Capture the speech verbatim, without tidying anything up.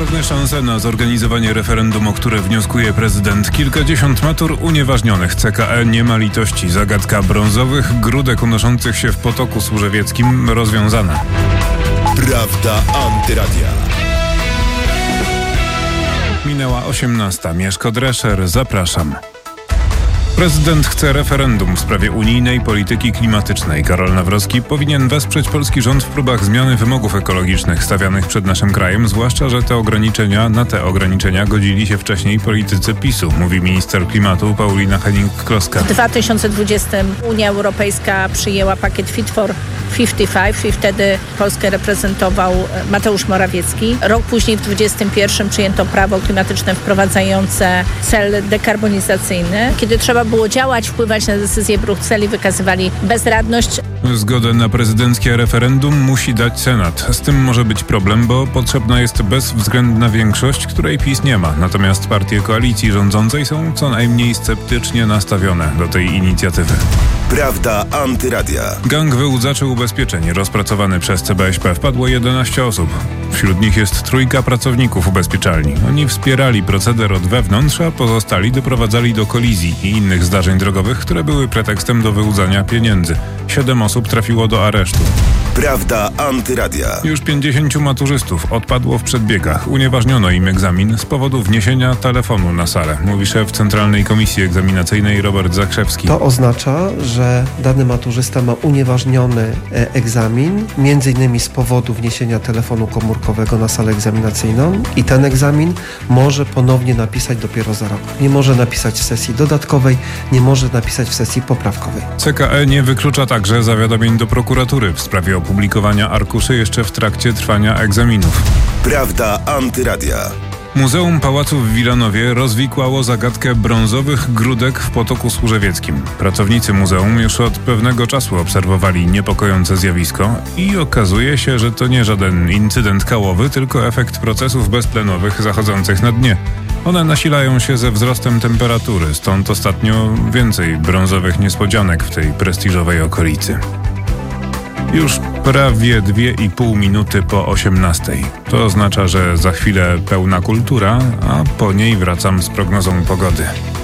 Pewne szanse na zorganizowanie referendum, o które wnioskuje prezydent. Kilkadziesiąt matur unieważnionych. C K E nie ma litości. Zagadka brązowych grudek unoszących się w Potoku Służewieckim rozwiązana. Prawda Antyradia. Minęła osiemnasta. Mieszko Drescher, zapraszam. Prezydent chce referendum w sprawie unijnej polityki klimatycznej. Karol Nawrocki powinien wesprzeć polski rząd w próbach zmiany wymogów ekologicznych stawianych przed naszym krajem, zwłaszcza że te ograniczenia, na te ograniczenia godzili się wcześniej politycy PiSu, mówi minister klimatu Paulina Hennig-Kloska. W dwa tysiące dwudziestym Unia Europejska przyjęła pakiet Fit for pięćdziesiąt pięć i wtedy Polskę reprezentował Mateusz Morawiecki. Rok później, w dwudziestym pierwszym przyjęto prawo klimatyczne wprowadzające cel dekarbonizacyjny. Kiedy trzeba było działać, wpływać na decyzje Brukseli, wykazywali bezradność. Zgodę na prezydenckie referendum musi dać Senat. Z tym może być problem, bo potrzebna jest bezwzględna większość, której PiS nie ma. Natomiast partie koalicji rządzącej są co najmniej sceptycznie nastawione do tej inicjatywy. Prawda Antyradia. Gang wyłudzaczy ubezpieczeń rozpracowany przez C B S P wpadło jedenaście osób. Wśród nich jest trójka pracowników ubezpieczalni. Oni wspierali proceder od wewnątrz, a pozostali doprowadzali do kolizji i innych zdarzeń drogowych, które były pretekstem do wyłudzania pieniędzy. Siedem osób trafiło do aresztu. Prawda Antyradia. Już pięćdziesięciu maturzystów odpadło w przedbiegach. Unieważniono im egzamin z powodu wniesienia telefonu na salę, mówi szef Centralnej Komisji Egzaminacyjnej Robert Zakrzewski. To oznacza, że dany maturzysta ma unieważniony egzamin, między innymi z powodu wniesienia telefonu komórkowego na salę egzaminacyjną i ten egzamin może ponownie napisać dopiero za rok. Nie może napisać w sesji dodatkowej, nie może napisać w sesji poprawkowej. C K E nie wyklucza także zawiadomień do prokuratury w sprawie opublikowania arkuszy jeszcze w trakcie trwania egzaminów. Prawda Antyradia. Muzeum Pałacu w Wilanowie rozwikłało zagadkę brązowych grudek w Potoku Służewieckim. Pracownicy muzeum już od pewnego czasu obserwowali niepokojące zjawisko i okazuje się, że to nie żaden incydent kałowy, tylko efekt procesów beztlenowych zachodzących na dnie. One nasilają się ze wzrostem temperatury, stąd ostatnio więcej brązowych niespodzianek w tej prestiżowej okolicy. Już prawie dwie i pół minuty po osiemnastej. To oznacza, że za chwilę pełna kultura, a po niej wracam z prognozą pogody.